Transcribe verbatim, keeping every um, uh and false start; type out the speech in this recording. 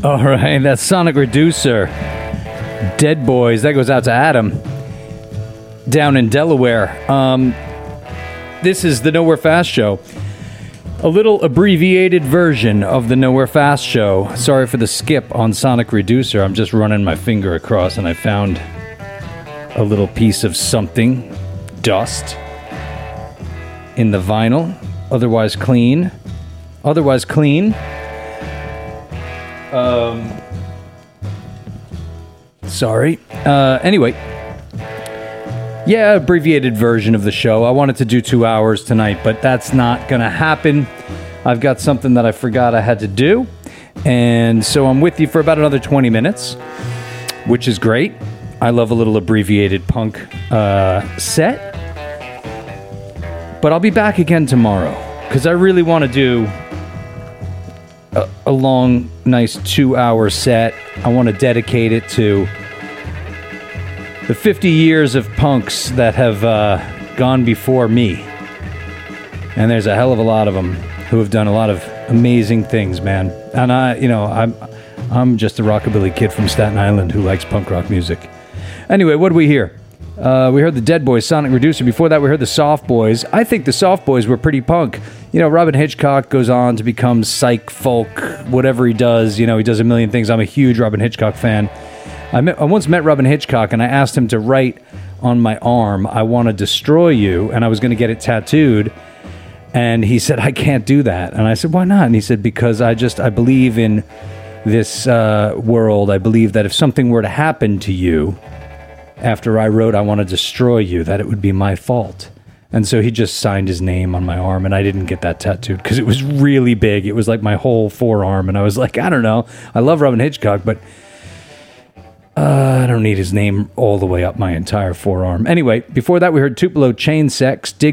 All right, that's Sonic Reducer. Dead Boys. That goes out to Adam down in Delaware. Um, this is the Nowhere Fast Show. A little abbreviated version of the Nowhere Fast Show. Sorry for the skip on Sonic Reducer. I'm just running my finger across and I found a little piece of something. Dust. In the vinyl. Otherwise clean. Otherwise clean. Um, sorry. Uh, anyway. Yeah, abbreviated version of the show. I wanted to do two hours tonight, but that's not going to happen. I've got something that I forgot I had to do. And so I'm with you for about another twenty minutes, which is great. I love a little abbreviated punk uh, set. But I'll be back again tomorrow, because I really want to do A, a long, nice two-hour set. I want to dedicate it to the fifty years of punks that have uh, gone before me. And there's a hell of a lot of them who have done a lot of amazing things, man. And I, you know, I'm, I'm just a rockabilly kid from Staten Island who likes punk rock music. Anyway, what do we hear? Uh, we heard the Dead Boys, Sonic Reducer. Before that, we heard the Soft Boys. I think the Soft Boys were pretty punk. You know, Robin Hitchcock goes on to become psych folk, whatever he does. You know, he does a million things. I'm a huge Robin Hitchcock fan. I, met, I once met Robin Hitchcock, and I asked him to write on my arm, "I want to destroy you," and I was going to get it tattooed. And he said, "I can't do that." And I said, "Why not?" And he said, "Because I just, I believe in this uh, world. I believe that if something were to happen to you, after I wrote, 'I want to destroy you,' that it would be my fault." And so he just signed his name on my arm, and I didn't get that tattooed because it was really big. It was like my whole forearm, and I was like, I don't know. I love Robin Hitchcock, but uh, I don't need his name all the way up my entire forearm. Anyway, before that, we heard Tupelo Chain Sex, Dig